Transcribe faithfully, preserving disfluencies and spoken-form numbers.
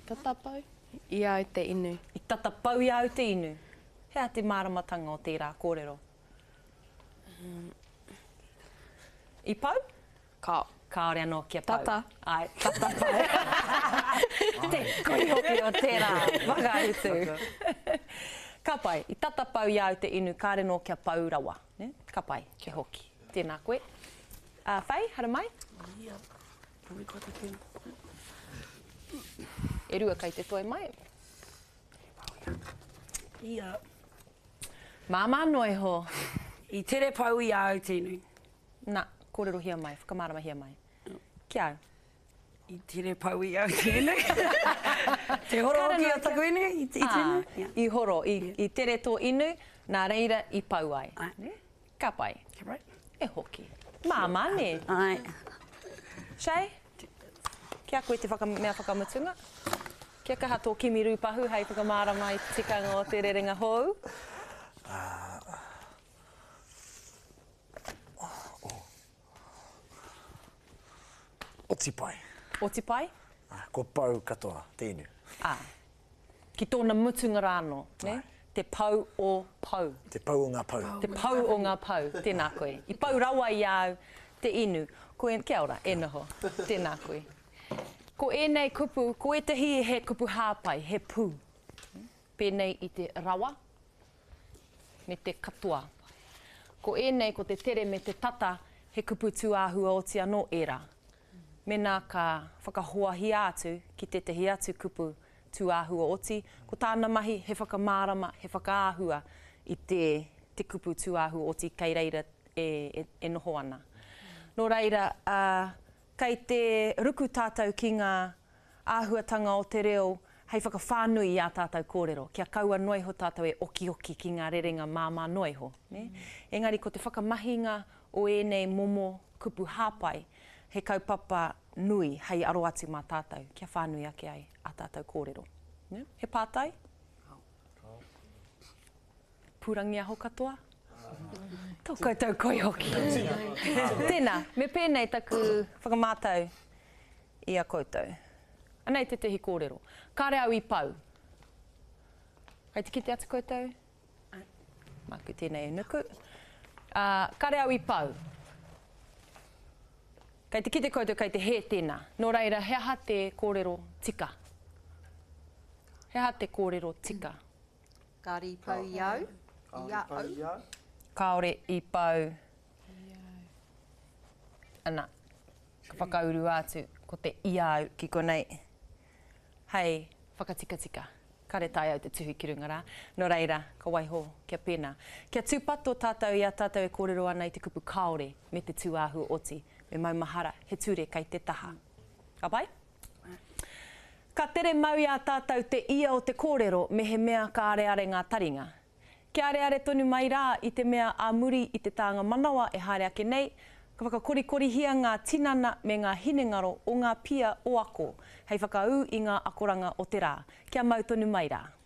tatapau i au te inu. I tatapau i au te inu. Hea te māramatanga o tērā kōrero? Um, I pau? Kao. Kaore anō kia pau. Tata. Ai, tata pau. Te koi hoki o tērā whakautu. Ka pai, i tatapau i au te inu, kāre nō kia pau rawa. Ne? Ka pai, ke hoki. Tēnā koe. Uh, Whai, hara mai? Ia, pui ko te tēnā. E rua kai te toi mai. Ia. Māma noi ho. I tere pau i au tēnu. Nā, kōrero hia mai, whakamārama hia mai. Ki au? I tere pau i au tēnu. Te horo ki o taku inu i, i tēnu. Ah, I horo, i, yeah. I tere tō inu, nā reira i pau ai. Ai. Ne? Ka pai. Ka pai. E hoki. Māma ne. Ai. Shai? Kia koe te whaka, mea whakamutunga? Kia kaha tō kimi rūpahu hei whakamārama i te tikanga o te rerenga hou? Uh, oh. Oti pai. Oti pai? Uh, ko pau katoa, tēnu. Ah. Ki tōna mutunga rāno, ne? Ai. Te pau o pau. Te pau o ngā pau. Te pau o ngā pau, tēnā koe. I pau rawa i au te inu. Koe, kia ora, e noho, tēnā koe. Ko ēnei kupu, ko e te hi he kupu hāpai, he pū. Pēnei i te rawa, me te katoa. Ko ēnei, ko te tere me te tata, he kupu tuāhua o te anō era. Mena ka whakahoahi atu ki te tehi atu kupu tuāhua oti, ko tāna mahi he whakamārama, he whakaahua i te, te kupu tuāhua oti, kei reira e, e, e noho ana. Nō reira, uh, kei te ruku tātou ki ngā āhuatanga o te reo, hei whakawhānui i a tātou kōrero. Kia kaua noiho tātou e oki oki ki ngā rerenga māmā noiho. Ne? Mm. Engari, ko te whakamahinga o ēnei momo kupu hāpai, he kaupapa nui hei aro atu mā tātou. Kia whānui ake ai a tātou kōrero. Ne? He pātai? Purangi aho katoa? Tō koutou koi hoki. Tēnā, me pēnei taku whakamātau i a koutou. Anei te tehi kōrero. Kāre au i pau. Kai te kite atu koutou? Māku tēnei e nuku. Uh, kāre au i pau. Kai te kite koutou, kai te he tēnā. Nō reira, hea te kōrero tika. Hea te kōrero tika. Kāre i pau i au. I au. Kaore i pau. Ana, ka whakauru atu ko te iau ki konei. Hei, whakatika tika. Kare tai au te tuhi ki runga rā. Nō reira, ka waiho, kia pēnā. Kia tūpato tātou i a tātou e kōrero ana i te kupu kaore me te tuāhu oti. Me maumahara, he ture kai te taha. Ka pai? Ka tere mau i a tātou te ia o te kōrero me he mea ka areare ngā taringa. Kia areare tonu mai rā i te mea a muri i te tāanga manawa e haere ake nei, ka whakakorikori-hia ngā tinana me ngā hinengaro o ngā pia o ako, hei whakau i ngā akoranga o te rā. Kia mau tonu mai rā.